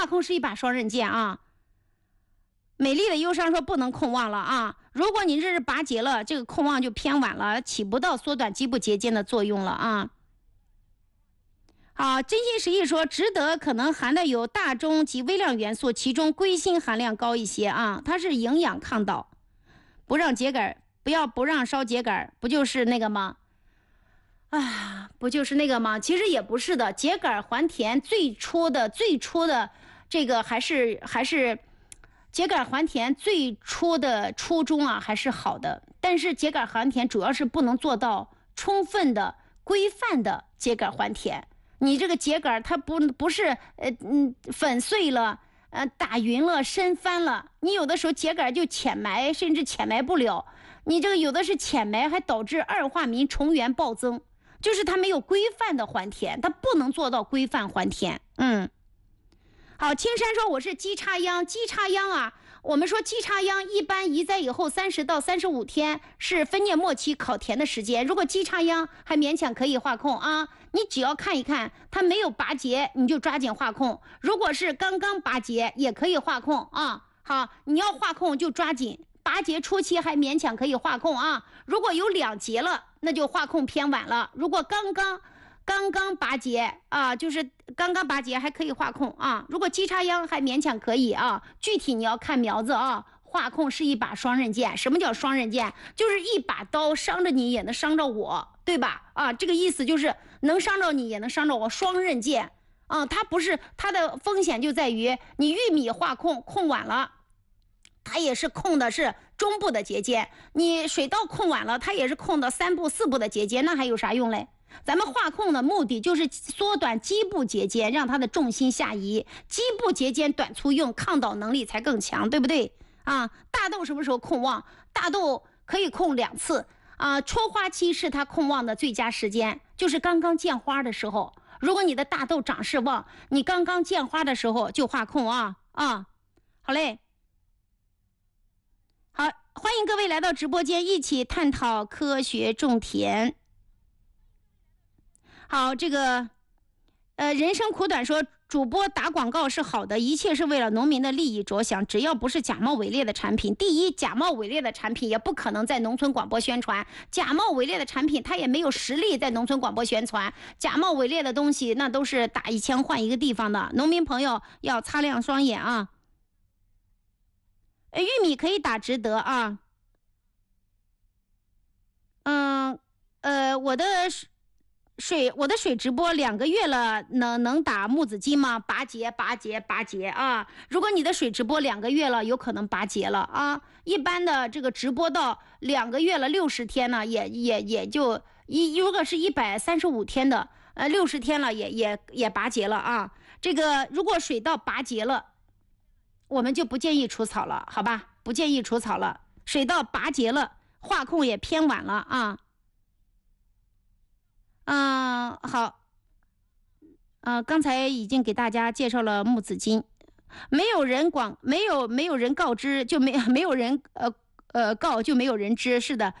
画控是一把双刃剑啊。美丽的忧伤说不能控望了啊，如果你这是拔节了，这个控望就偏晚了，起不到缩短基部节间的作用了啊。好，真心实意说，值得可能含的有大中及微量元素，其中硅锌含量高一些啊，它是营养抗导，不让秸秆，不让烧秸秆，不就是那个吗？啊，不就是那个吗？其实也不是的，秸秆还田最初的这个还是秸秆还田最初的初衷啊，还是好的，但是秸秆还田主要是不能做到充分的规范的秸秆还田。你这个秸秆它不是粉碎了打匀了深翻了，你有的时候秸秆就浅埋，甚至浅埋不了，你这个有的是浅埋还导致二化醚重源暴增，就是它没有规范的还田，它不能做到规范还田。好，青山说我是鸡插秧啊，我们说鸡插秧一般移栽以后30到35天是分蘖末期烤田的时间，如果鸡插秧还勉强可以化控啊，你只要看一看它没有拔节，你就抓紧化控，如果是刚刚拔节也可以化控啊。好，你要化控就抓紧，拔节初期还勉强可以化控啊，如果有2节了那就化控偏晚了，如果刚刚拔节啊，就是刚刚拔节还可以化控啊，如果鸡插秧还勉强可以啊，具体你要看苗子啊。化控是一把双刃剑，什么叫双刃剑？就是一把刀伤着你也能伤着我，对吧？啊，这个意思就是能伤着你也能伤着我，双刃剑啊，它的风险就在于你玉米化控晚了，它也是控的是中部的节间，你水稻控晚了，它也是控的3部4部的节间，那还有啥用嘞？咱们化控的目的就是缩短基部节间，让它的重心下移，基部节间短粗硬，抗倒能力才更强，对不对啊？大豆什么时候控旺？大豆可以控2次啊，戳花期是它控旺的最佳时间，就是刚刚见花的时候。如果你的大豆长势旺，你刚刚见花的时候就化控啊。好嘞，好，欢迎各位来到直播间，一起探讨科学种田。好，这个人生苦短说，主播打广告是好的，一切是为了农民的利益着想，只要不是假冒伪劣的产品。第一，假冒伪劣的产品也不可能在农村广播宣传，假冒伪劣的产品它也没有实力在农村广播宣传，假冒伪劣的东西那都是打一枪换一个地方的，农民朋友要擦亮双眼啊。玉米可以打直得啊。我的水直播2个月了，能打木子金吗？拔节啊！如果你的水直播2个月了，有可能拔节了啊。一般的这个直播到2个月了，60天呢，也就如果是135天的，60天了也拔节了啊。这个如果水稻拔节了，我们就不建议除草了，好吧？不建议除草了。水稻拔节了，化控也偏晚了啊。好，刚才已经给大家介绍了木子金，没有人告知，就没有人告就没有人知，是的，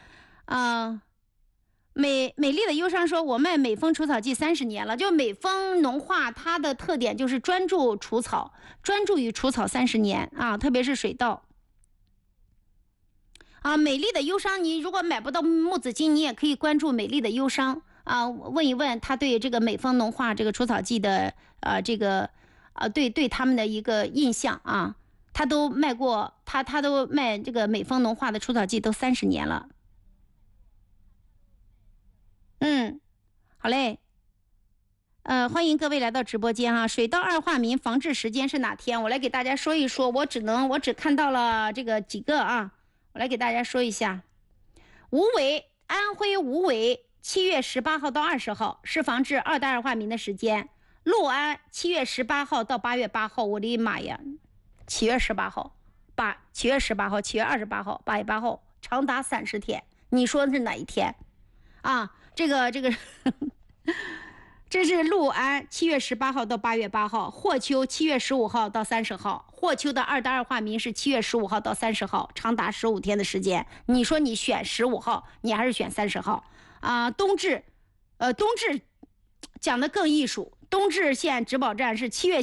美丽的忧伤说，我卖美丰除草剂30年了，就美丰农化它的特点就是专注除草，专注于除草30年啊，特别是水稻。美丽的忧伤，你如果买不到木子金，你也可以关注美丽的忧伤。问一问他对这个美丰农化这个除草剂的对他们的一个印象啊，他都卖过，他都卖这个美丰农化的除草剂都30年了。好嘞，欢迎各位来到直播间啊。水稻二化醚防治时间是哪天？我来给大家说一说，我只看到了这个几个啊，我来给大家说一下。安徽无为7月18号到20号是防治2代二化醚的时间，六安7月18号到8月8号，我的妈呀，7月18号、7月28号、8月8号，长达30天，你说是哪一天啊？这个这是六安7月18号到8月8号，霍丘7月15号到30号，霍丘的2代二化醚是7月15号到30号，长达15天的时间。你说你选15号，你还是选30号啊？冬至讲的更艺术，冬至县植保站是7月